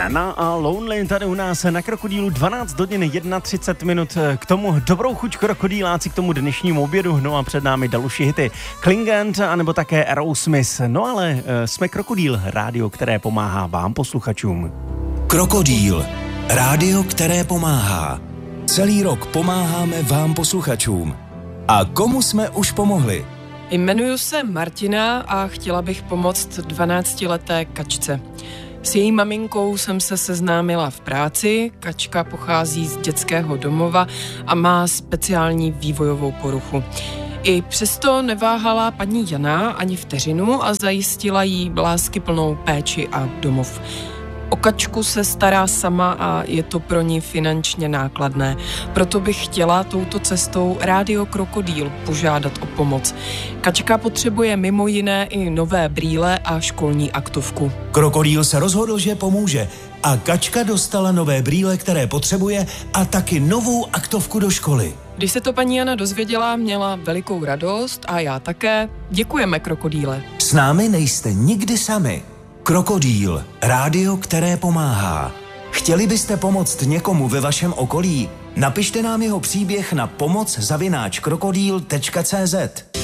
Nana a Lonely tady u nás na Krokodýlu 12 hodin 31 minut. K tomu dobrou chuť krokodýláci k tomu dnešnímu obědu. No a před námi další hity Klingant anebo také Aerosmith. No ale jsme Krokodýl, rádio, které pomáhá vám posluchačům. Krokodýl, rádio, které pomáhá. Celý rok pomáháme vám posluchačům. A komu jsme už pomohli? Jmenuji se Martina a chtěla bych pomoct 12leté kačce. S její maminkou jsem se seznámila v práci, kačka pochází z dětského domova a má speciální vývojovou poruchu. I přesto neváhala paní Jana ani vteřinu a zajistila jí láskyplnou péči a domov. O kačku se stará sama a je to pro ní finančně nákladné. Proto bych chtěla touto cestou Rádio Krokodýl požádat o pomoc. Kačka potřebuje mimo jiné i nové brýle a školní aktovku. Krokodýl se rozhodl, že pomůže a kačka dostala nové brýle, které potřebuje a taky novou aktovku do školy. Když se to paní Jana dozvěděla, měla velikou radost a já také. Děkujeme, Krokodýle. S námi nejste nikdy sami. Krokodýl, rádio, které pomáhá. Chtěli byste pomoct někomu ve vašem okolí? Napište nám jeho příběh na pomoc@krokodýl.cz.